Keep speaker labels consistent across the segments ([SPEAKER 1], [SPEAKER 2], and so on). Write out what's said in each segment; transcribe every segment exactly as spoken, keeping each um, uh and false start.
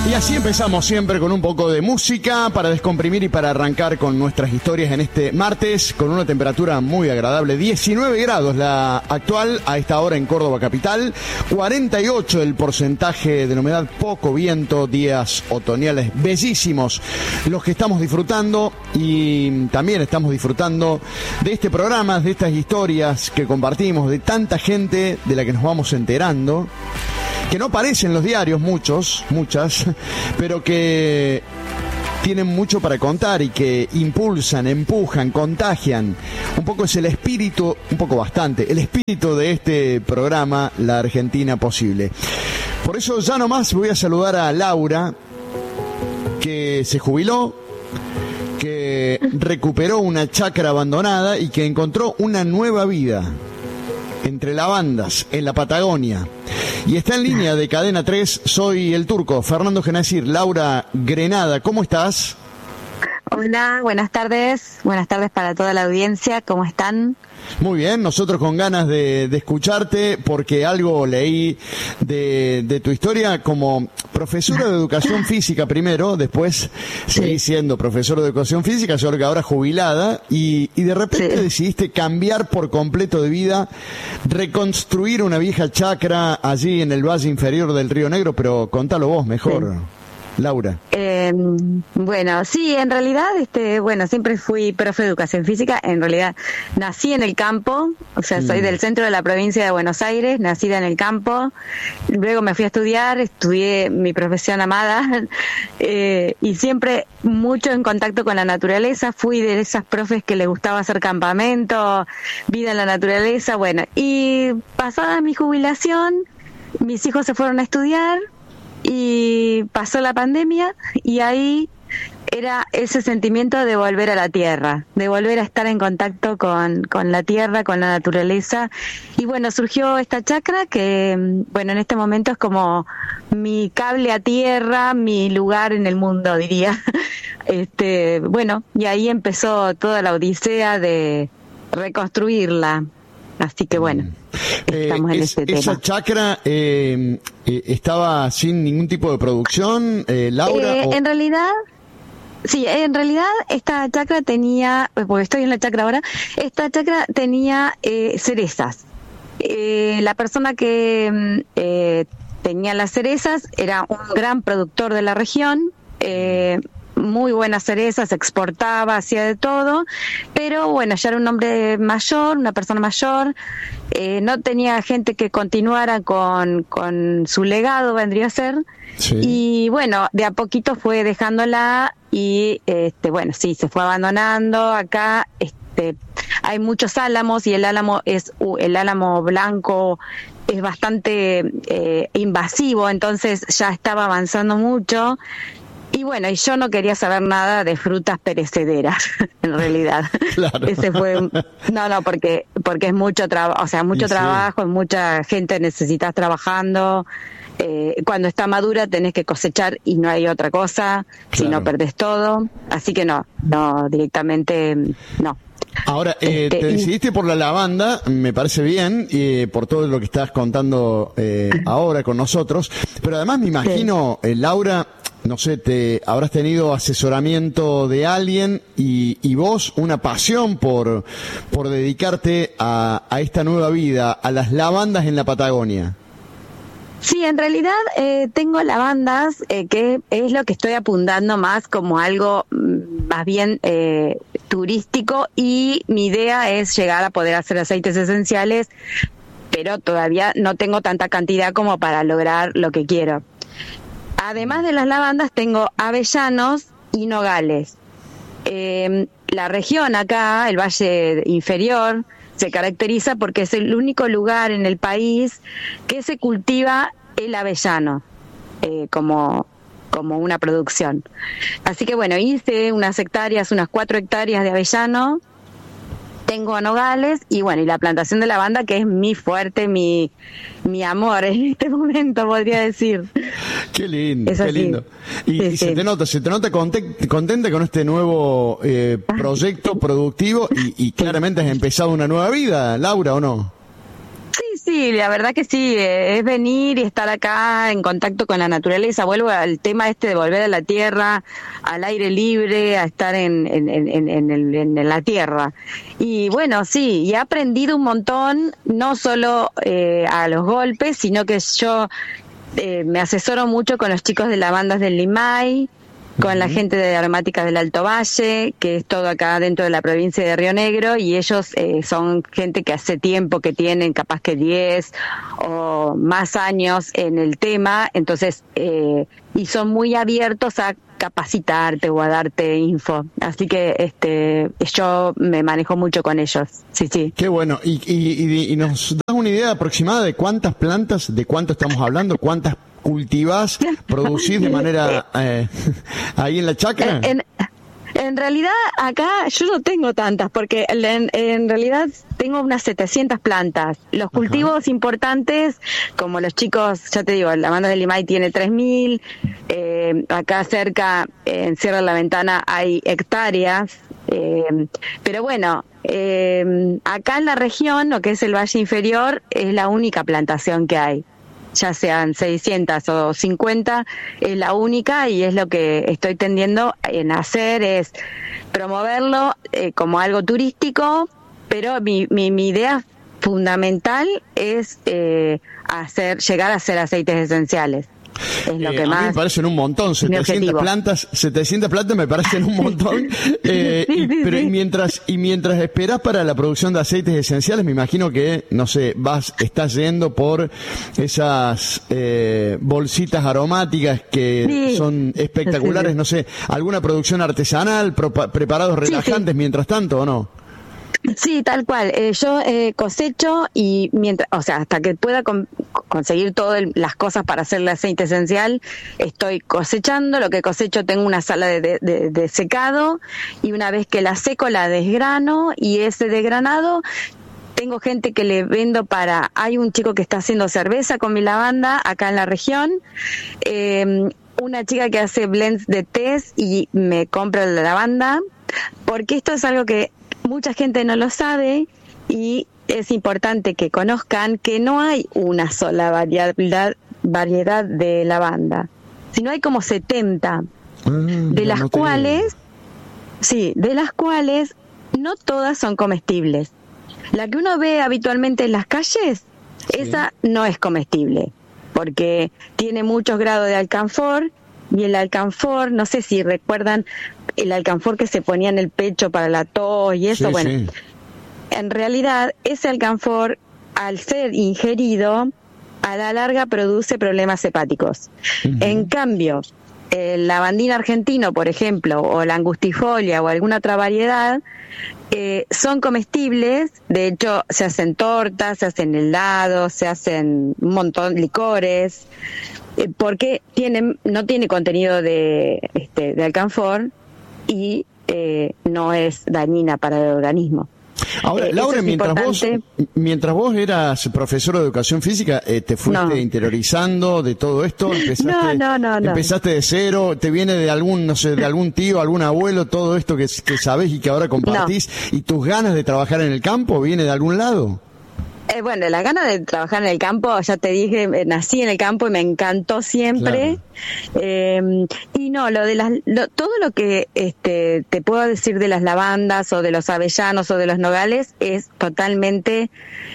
[SPEAKER 1] Y así empezamos siempre con un poco de música para descomprimir y para arrancar con nuestras historias en este martes con una temperatura muy agradable. diecinueve grados la actual a esta hora en Córdoba capital, cuarenta y ocho el porcentaje de la humedad, poco viento, días otoñales bellísimos los que estamos disfrutando, y también estamos disfrutando de este programa, de estas historias que compartimos, de tanta gente de la que nos vamos enterando, que no aparecen en los diarios, muchos, muchas, pero que tienen mucho para contar y que impulsan, empujan, contagian. Un poco es el espíritu, un poco bastante, el espíritu de este programa, La Argentina Posible. Por eso ya nomás voy a saludar a Laura, que se jubiló, que recuperó una chacra abandonada y que encontró una nueva vida entre lavandas en la Patagonia. Y está en línea de Cadena tres, soy el Turco, Fernando Genacir. Laura Grenada, ¿cómo estás?
[SPEAKER 2] Hola, buenas tardes, buenas tardes para toda la audiencia, ¿cómo están?
[SPEAKER 1] Muy bien, nosotros con ganas de, de escucharte, porque algo leí de, de tu historia como profesora de educación física primero, después sí. Seguí siendo profesora de educación física, solo que ahora jubilada, y, y de repente sí. Decidiste cambiar por completo de vida, reconstruir una vieja chacra allí en el valle inferior del Río Negro, pero contalo vos mejor. Sí. Laura.
[SPEAKER 2] Eh, bueno, sí, en realidad, este, bueno, siempre fui profe de educación física. En realidad, nací en el campo, o sea, soy mm. del centro de la provincia de Buenos Aires, nacida en el campo. Luego me fui a estudiar, estudié mi profesión amada, eh, y siempre mucho en contacto con la naturaleza. Fui de esas profes que les gustaba hacer campamento, vida en la naturaleza, bueno. Y pasada mi jubilación, mis hijos se fueron a estudiar. Y pasó la pandemia y ahí era ese sentimiento de volver a la tierra, de volver a estar en contacto con, con la tierra, con la naturaleza. Y bueno, surgió esta chacra que, bueno, en este momento es como mi cable a tierra, mi lugar en el mundo, diría. Este, bueno, y ahí empezó toda la odisea de reconstruirla. Así que bueno, estamos eh, en
[SPEAKER 1] es,
[SPEAKER 2] este tema.
[SPEAKER 1] ¿Esa chacra eh, eh, estaba sin ningún tipo de producción, eh, Laura?
[SPEAKER 2] Eh,
[SPEAKER 1] o...
[SPEAKER 2] En realidad, sí, en realidad esta chacra tenía, porque estoy en la chacra ahora, esta chacra tenía eh, cerezas. Eh, la persona que eh, tenía las cerezas era un gran productor de la región, eh, muy buenas cerezas, exportaba, hacía de todo, pero bueno, ya era un hombre mayor, una persona mayor, eh, no tenía gente que continuara con, con su legado, vendría a ser, sí. Y bueno, de a poquito fue dejándola y este bueno, sí, se fue abandonando. Acá este hay muchos álamos y el álamo es el álamo blanco es bastante eh, invasivo, entonces ya estaba avanzando mucho. Y bueno, y yo no quería saber nada de frutas perecederas, en realidad. Claro. Ese fue, no, no, porque porque es mucho trabajo, o sea, mucho y trabajo, sí. Mucha gente necesitas trabajando. Eh, cuando está madura tenés que cosechar y no hay otra cosa, claro. Si no perdés todo. Así que no, no, directamente no.
[SPEAKER 1] Ahora, eh, este, te decidiste por la lavanda, me parece bien, y por todo lo que estás contando eh, ahora con nosotros, pero además me imagino, sí. eh, Laura, no sé, te habrás tenido asesoramiento de alguien y, y vos una pasión por, por dedicarte a, a esta nueva vida, a las lavandas en la Patagonia.
[SPEAKER 2] Sí, en realidad eh, tengo lavandas, eh, que es lo que estoy apuntando más como algo más bien eh, turístico, y mi idea es llegar a poder hacer aceites esenciales, pero todavía no tengo tanta cantidad como para lograr lo que quiero. Además de las lavandas tengo avellanos y nogales. Eh, la región acá, el Valle Inferior, se caracteriza porque es el único lugar en el país que se cultiva el avellano eh, como, como una producción. Así que bueno, hice unas hectáreas, unas cuatro hectáreas de avellano, tengo nogales y bueno, y la plantación de lavanda, que es mi fuerte, mi, mi amor en este momento, podría decir.
[SPEAKER 1] Qué lindo, qué lindo. Y, sí, y se sí. te nota, se te nota contenta con este nuevo eh, proyecto productivo y, y claramente has empezado una nueva vida, Laura, ¿o no?
[SPEAKER 2] Sí, sí, la verdad que sí, eh, es venir y estar acá en contacto con la naturaleza. Vuelvo al tema este de volver a la tierra, al aire libre, a estar en, en, en, en, el, en la tierra. Y bueno, sí, y he aprendido un montón, no solo eh, a los golpes, sino que yo eh, me asesoro mucho con los chicos de las bandas del Limay, con la gente de aromáticas del Alto Valle, que es todo acá dentro de la provincia de Río Negro, y ellos eh, son gente que hace tiempo que tienen capaz que diez o más años en el tema, entonces, eh, y son muy abiertos a capacitarte o a darte info, así que este yo me manejo mucho con ellos, sí, sí.
[SPEAKER 1] Qué bueno, y, y, y nos das una idea aproximada de cuántas plantas, de cuánto estamos hablando, cuántas cultivás, producís de manera eh, ahí en la chacra.
[SPEAKER 2] En, en realidad acá yo no tengo tantas, porque en, en realidad tengo unas setecientas plantas. Los cultivos Ajá. importantes, como los chicos, ya te digo, la banda del Limay tiene tres mil, eh, acá cerca, eh, en Sierra de la Ventana, hay hectáreas, eh, pero bueno, eh, acá en la región, lo que es el Valle Inferior, es la única plantación que hay. Ya sean seiscientas o cincuenta, es la única, y es lo que estoy tendiendo en hacer, es promoverlo eh, como algo turístico, pero mi, mi, mi idea fundamental es eh, hacer llegar a hacer aceites esenciales. Es lo
[SPEAKER 1] eh,
[SPEAKER 2] que
[SPEAKER 1] a
[SPEAKER 2] más
[SPEAKER 1] mí me parecen un montón, setecientas plantas, setecientas plantas me parecen un montón, eh, sí, sí, y, pero sí. y mientras y mientras esperás para la producción de aceites esenciales, me imagino que, no sé, vas, estás yendo por esas eh, bolsitas aromáticas que sí. son espectaculares, sí, sí. no sé, alguna producción artesanal, pro, preparados relajantes sí, sí. mientras tanto, ¿o no?
[SPEAKER 2] Sí, tal cual. Eh, yo eh, cosecho y mientras, o sea, hasta que pueda con, conseguir todas las cosas para hacer el aceite esencial, estoy cosechando. Lo que cosecho tengo una sala de, de, de, de secado, y una vez que la seco la desgrano, y ese desgranado tengo gente que le vendo para... Hay un chico que está haciendo cerveza con mi lavanda acá en la región, eh, una chica que hace blends de tés y me compra la lavanda, porque esto es algo que mucha gente no lo sabe, y es importante que conozcan que no hay una sola variedad, variedad de lavanda, sino hay como setenta, mm, de las no cuales, sí, de las cuales no todas son comestibles. La que uno ve habitualmente en las calles, sí. esa no es comestible, porque tiene muchos grados de alcanfor, y el alcanfor, no sé si recuerdan el alcanfor que se ponía en el pecho para la tos y eso, sí, bueno, sí. en realidad ese alcanfor, al ser ingerido, a la larga produce problemas hepáticos. Uh-huh. En cambio, el lavandín argentino, por ejemplo, o la angustifolia o alguna otra variedad, eh, son comestibles. De hecho, se hacen tortas, se hacen helados, se hacen un montón de licores, eh, porque tienen, no tiene contenido de, este, de alcanfor, y eh, no es dañina para el organismo.
[SPEAKER 1] Ahora, eh, Laura, mientras vos, mientras vos eras profesora de educación física, eh, ¿te fuiste no. interiorizando de todo esto? ¿Empezaste,
[SPEAKER 2] no, no, no, no.
[SPEAKER 1] ¿Empezaste de cero? ¿Te viene de algún, no sé, de algún tío, algún abuelo, todo esto que, que sabés y que ahora compartís? No. ¿Y tus ganas de trabajar en el campo viene de algún lado?
[SPEAKER 2] Eh, bueno, la gana de trabajar en el campo, ya te dije, nací en el campo y me encantó siempre. Claro. Eh, y no, lo de las, lo, todo lo que este, te puedo decir de las lavandas o de los avellanos o de los nogales es totalmente...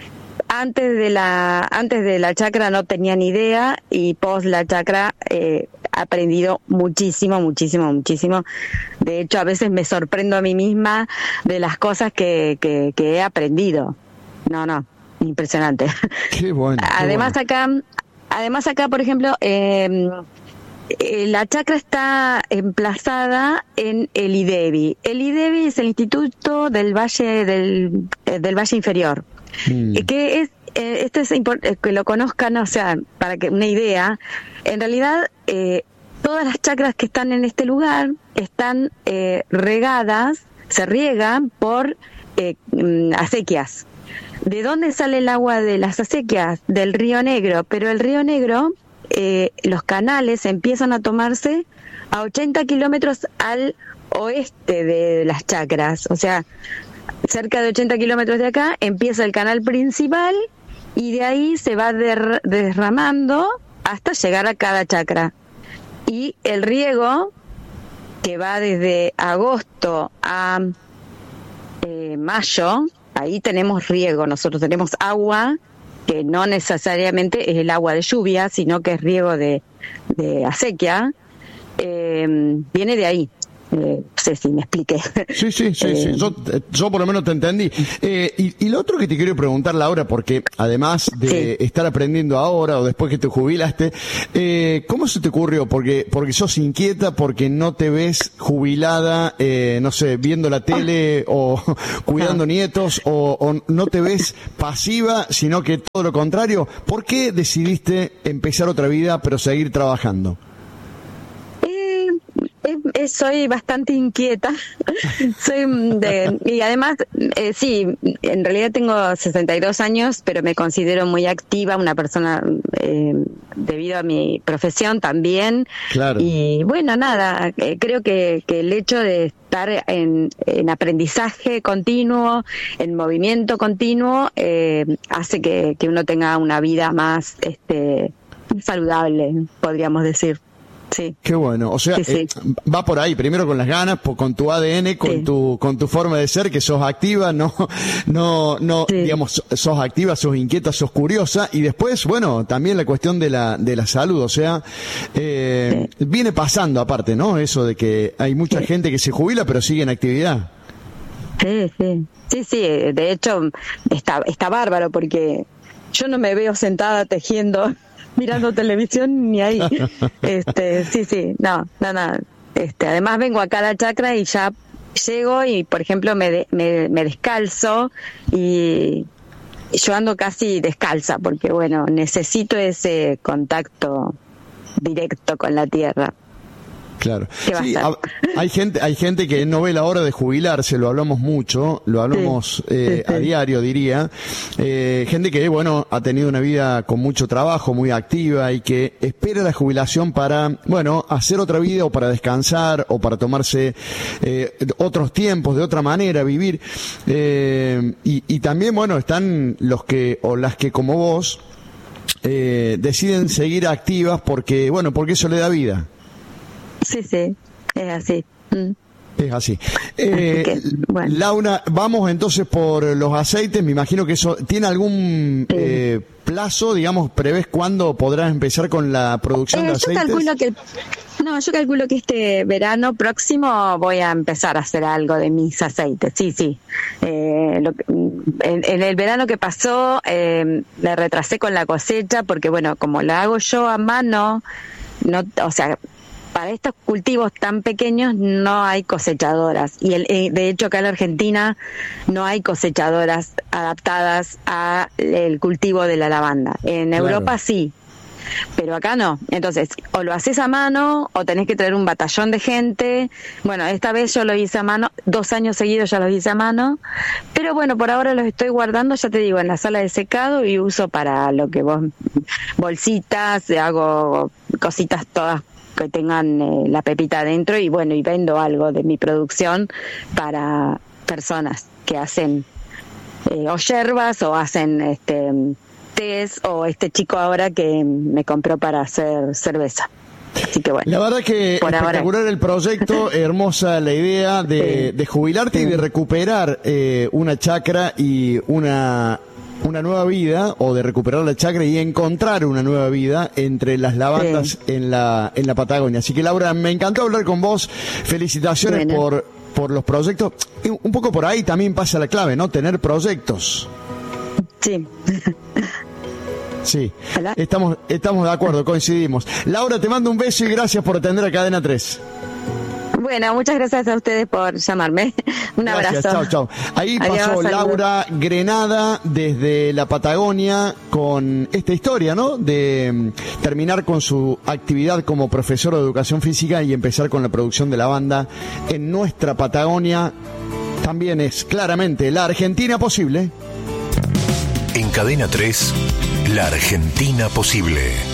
[SPEAKER 2] Antes de la antes de la chacra no tenía ni idea, y post la chacra eh, he aprendido muchísimo, muchísimo, muchísimo. De hecho, a veces me sorprendo a mí misma de las cosas que, que, que he aprendido. No, no. Impresionante.
[SPEAKER 1] Qué bueno. Qué
[SPEAKER 2] además
[SPEAKER 1] bueno.
[SPEAKER 2] acá, además acá, por ejemplo, eh, eh, la chacra está emplazada en el I D E V I. El I D E V I es el Instituto del Valle del, eh, del Valle Inferior, mm. eh, que es eh, esto es importante que lo conozcan, o sea, para que una idea. En realidad, eh, todas las chacras que están en este lugar están eh, regadas, se riegan por eh, acequias. ¿De dónde sale el agua de las acequias? Del Río Negro, pero el Río Negro, eh, los canales empiezan a tomarse a ochenta kilómetros al oeste de las chacras, o sea, cerca de ochenta kilómetros de acá empieza el canal principal, y de ahí se va der, derramando hasta llegar a cada chakra. Y el riego, que va desde agosto a eh, mayo, ahí tenemos riego, nosotros tenemos agua, que no necesariamente es el agua de lluvia, sino que es riego de, de acequia, eh, viene de ahí. Eh, no sé si me expliqué.
[SPEAKER 1] Sí, sí, sí, eh, sí. Yo, yo por lo menos te entendí. Eh, y, y lo otro que te quiero preguntar, Laura, porque además de sí. estar aprendiendo ahora o después que te jubilaste, eh, ¿cómo se te ocurrió? Porque porque sos inquieta, porque no te ves jubilada, eh, no sé, viendo la tele o cuidando no. nietos, o, o no te ves pasiva, sino que todo lo contrario. ¿Por qué decidiste empezar otra vida pero seguir trabajando?
[SPEAKER 2] Eh, soy bastante inquieta, soy de, y además, eh, sí, en realidad tengo sesenta y dos años, pero me considero muy activa, una persona eh, debido a mi profesión también.
[SPEAKER 1] Claro.
[SPEAKER 2] Y bueno, nada, eh, creo que, que el hecho de estar en, en aprendizaje continuo, en movimiento continuo, eh, hace que, que uno tenga una vida más este, saludable, podríamos decir. Sí.
[SPEAKER 1] Qué bueno, o sea, sí, sí. Eh, va por ahí, primero con las ganas, por, con tu A D N, con sí. tu con tu forma de ser, que sos activa, no, no, no, sí. digamos, sos activa, sos inquieta, sos curiosa, y después, bueno, también la cuestión de la de la salud, o sea, eh, sí. viene pasando aparte, ¿no? Eso de que hay mucha sí. gente que se jubila pero sigue en actividad.
[SPEAKER 2] Sí, sí, sí, sí, de hecho está está bárbaro porque yo no me veo sentada tejiendo mirando televisión ni ahí. Este, sí, sí, no, no, no. Este, además vengo a cada chakra y ya llego y, por ejemplo, me, de, me, me descalzo y yo ando casi descalza porque, bueno, necesito ese contacto directo con la tierra.
[SPEAKER 1] Claro. Sí, hay gente, hay gente que no ve la hora de jubilarse, lo hablamos mucho, lo hablamos sí, eh, sí, sí. a diario, diría. Eh, gente que, bueno, ha tenido una vida con mucho trabajo, muy activa y que espera la jubilación para, bueno, hacer otra vida o para descansar o para tomarse eh, otros tiempos de otra manera, vivir. Eh, y, y también, bueno, están los que, o las que como vos, eh, deciden seguir activas porque, bueno, porque eso le da vida.
[SPEAKER 2] Sí, sí, es así. Mm.
[SPEAKER 1] Es así. Eh, así que, bueno. Laura, vamos entonces por los aceites. Me imagino que eso tiene algún sí. eh, plazo, digamos, prevés cuándo podrás empezar con la producción
[SPEAKER 2] eh,
[SPEAKER 1] de
[SPEAKER 2] yo
[SPEAKER 1] aceites.
[SPEAKER 2] Calculo que, no, yo calculo que este verano próximo voy a empezar a hacer algo de mis aceites. Sí, sí. Eh, lo, en, en el verano que pasó eh, me retrasé con la cosecha porque, bueno, como la hago yo a mano, no, o sea, para estos cultivos tan pequeños no hay cosechadoras y el, de hecho acá en Argentina no hay cosechadoras adaptadas al cultivo de la lavanda. En claro. Europa sí, pero acá no. Entonces, o lo haces a mano o tenés que traer un batallón de gente. Bueno, esta vez yo lo hice a mano, dos años seguidos ya los hice a mano, pero bueno, por ahora los estoy guardando, ya te digo, en la sala de secado y uso para lo que vos, bolsitas, hago cositas todas que tengan eh, la pepita adentro y bueno, y vendo algo de mi producción para personas que hacen eh, o yerbas o hacen este tés o este chico ahora que me compró para hacer cerveza. Así que bueno.
[SPEAKER 1] La verdad que espectacular ahora. El proyecto, hermosa la idea de, sí. de jubilarte sí. y de recuperar eh, una chacra y una una nueva vida, o de recuperar la chacra y encontrar una nueva vida entre las lavandas sí. en la en la Patagonia. Así que Laura, me encantó hablar con vos. Felicitaciones bueno. por por los proyectos. Un poco por ahí también pasa la clave, ¿no? Tener proyectos.
[SPEAKER 2] Sí.
[SPEAKER 1] Sí. ¿Hola? Estamos estamos de acuerdo, coincidimos. Laura, te mando un beso y gracias por atender a Cadena tres.
[SPEAKER 2] Bueno, muchas gracias a ustedes por llamarme. Un
[SPEAKER 1] gracias,
[SPEAKER 2] abrazo.
[SPEAKER 1] Chao, chao. Ahí Adiós, pasó saludos. Laura Grenada desde la Patagonia con esta historia, ¿no? De terminar con su actividad como profesora de educación física y empezar con la producción de lavanda en nuestra Patagonia. También es claramente la Argentina posible.
[SPEAKER 3] En Cadena tres, la Argentina posible.